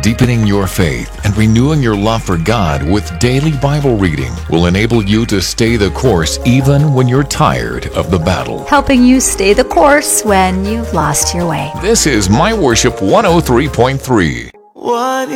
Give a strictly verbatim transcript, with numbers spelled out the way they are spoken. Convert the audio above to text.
Deepening your faith and renewing your love for God with daily Bible reading will enable you to stay the course even when you're tired of the battle. Helping you stay the course when you've lost your way. This is My Worship one oh three point three. What